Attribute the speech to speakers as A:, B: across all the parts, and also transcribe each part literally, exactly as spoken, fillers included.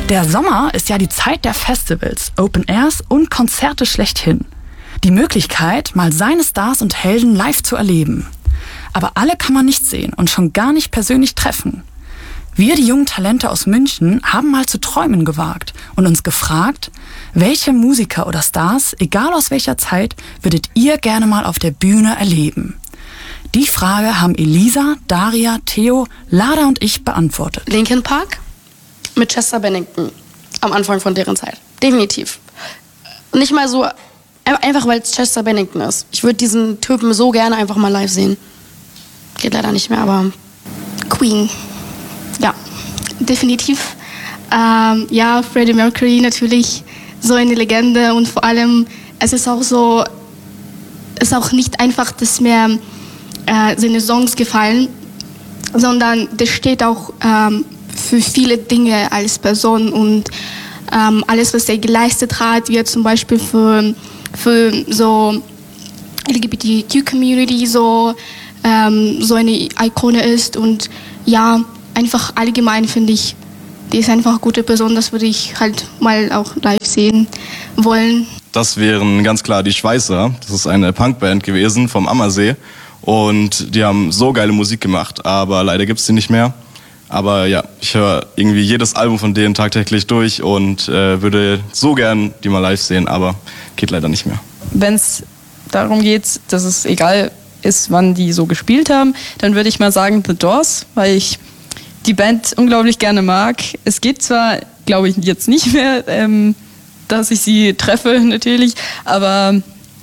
A: Der Sommer ist ja die Zeit der Festivals, Open Airs und Konzerte schlechthin. Die Möglichkeit, mal seine Stars und Helden live zu erleben. Aber alle kann man nicht sehen und schon gar nicht persönlich treffen. Wir, die jungen Talente aus München, haben mal zu träumen gewagt und uns gefragt, welche Musiker oder Stars, egal aus welcher Zeit, würdet ihr gerne mal auf der Bühne erleben? Die Frage haben Elisa, Daria, Theo, Lada und ich beantwortet.
B: Linkin Park mit Chester Bennington am Anfang von deren Zeit. Definitiv. Nicht mal so, einfach weil es Chester Bennington ist. Ich würde diesen Typen so gerne einfach mal live sehen. Geht leider nicht mehr, aber...
C: Queen. Ja, definitiv. Ähm, ja, Freddie Mercury natürlich so eine Legende und vor allem, es ist auch so, es ist auch nicht einfach, dass mir äh, seine Songs gefallen, sondern das steht auch ähm, für viele Dinge als Person und ähm, alles, was er geleistet hat, wie er zum Beispiel für, für so L G B T Q-Community so, ähm, so eine Ikone ist und ja, einfach allgemein finde ich, die ist einfach eine gute Person, das würde ich halt mal auch live sehen wollen.
D: Das wären ganz klar die Schweißer, das ist eine Punkband gewesen vom Ammersee und die haben so geile Musik gemacht, aber leider gibt es die nicht mehr. Aber ja, ich höre irgendwie jedes Album von denen tagtäglich durch und äh, würde so gern die mal live sehen, aber geht leider nicht mehr.
E: Wenn es darum geht, dass es egal ist, wann die so gespielt haben, dann würde ich mal sagen The Doors, weil ich die Band unglaublich gerne mag. Es geht zwar, glaube ich, jetzt nicht mehr, ähm, dass ich sie treffe natürlich, aber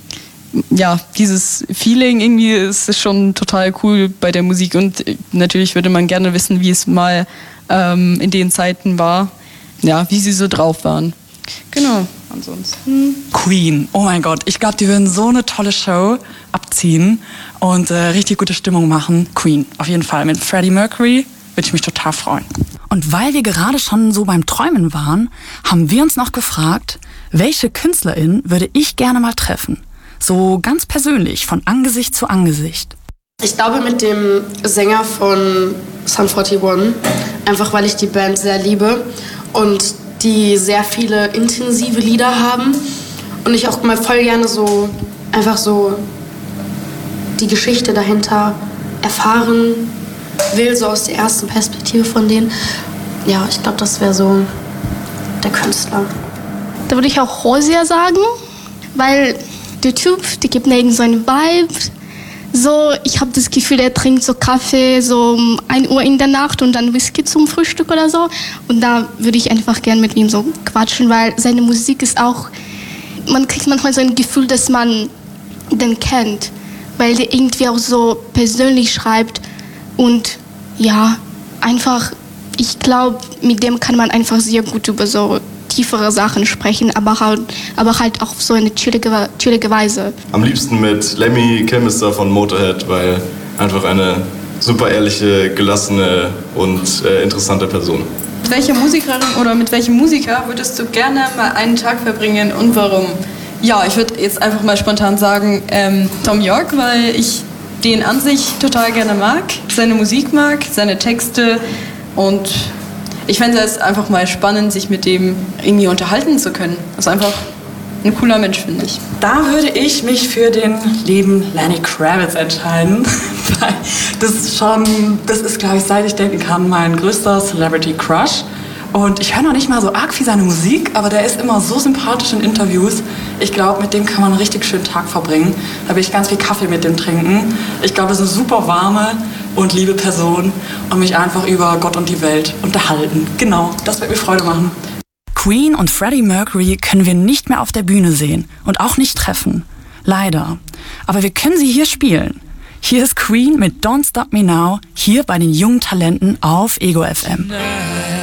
E: ja, dieses Feeling irgendwie ist schon total cool bei der Musik und natürlich würde man gerne wissen, wie es mal ähm, in den Zeiten war, ja, wie sie so drauf waren. Genau, ansonsten.
A: Queen, oh mein Gott, ich glaube, die würden so eine tolle Show abziehen und äh, richtig gute Stimmung machen. Queen, auf jeden Fall. Mit Freddie Mercury würde ich mich total freuen. Und weil wir gerade schon so beim Träumen waren, haben wir uns noch gefragt, welche Künstlerin würde ich gerne mal treffen? So ganz persönlich, von Angesicht zu Angesicht.
B: Ich glaube mit dem Sänger von Sum forty one, einfach weil ich die Band sehr liebe und die sehr viele intensive Lieder haben und ich auch mal voll gerne so einfach so die Geschichte dahinter erfahren will, so aus der ersten Perspektive von denen. Ja, ich glaube, das wäre so der Künstler.
C: Da würde ich auch Hozier sagen, weil der Typ, der gibt mir irgend so einen Vibe. So, ich habe das Gefühl, er trinkt so Kaffee so um ein Uhr in der Nacht und dann Whisky zum Frühstück oder so. Und da würde ich einfach gern mit ihm so quatschen, weil seine Musik ist auch, man kriegt manchmal so ein Gefühl, dass man den kennt, weil der irgendwie auch so persönlich schreibt und ja, einfach, ich glaube, mit dem kann man einfach sehr gut über so tiefere Sachen sprechen, aber halt, aber halt auch auf so eine chillige, chillige Weise.
D: Am liebsten mit Lemmy Kilmister von Motorhead, weil einfach eine super ehrliche, gelassene und äh, interessante Person.
E: Mit welcher Musikerin oder mit welchem Musiker würdest du gerne mal einen Tag verbringen und warum? Ja, ich würde jetzt einfach mal spontan sagen ähm, Thom Yorke, weil ich den an sich total gerne mag, seine Musik mag, seine Texte und ich fände es einfach mal spannend, sich mit dem irgendwie unterhalten zu können. Das ist einfach ein cooler Mensch, finde ich.
A: Da würde ich mich für den lieben Lenny Kravitz entscheiden. Das ist schon, das ist, glaube ich, seit ich denken kann, mein größter Celebrity-Crush. Und ich höre noch nicht mal so arg viel seine Musik, aber der ist immer so sympathisch in Interviews. Ich glaube, mit dem kann man einen richtig schönen Tag verbringen. Da will ich ganz viel Kaffee mit dem trinken. Ich glaube, das ist eine super warme und liebe Person und mich einfach über Gott und die Welt unterhalten. Genau, das wird mir Freude machen. Queen und Freddie Mercury können wir nicht mehr auf der Bühne sehen und auch nicht treffen. Leider. Aber wir können sie hier spielen. Hier ist Queen mit Don't Stop Me Now, hier bei den jungen Talenten auf Ego F M.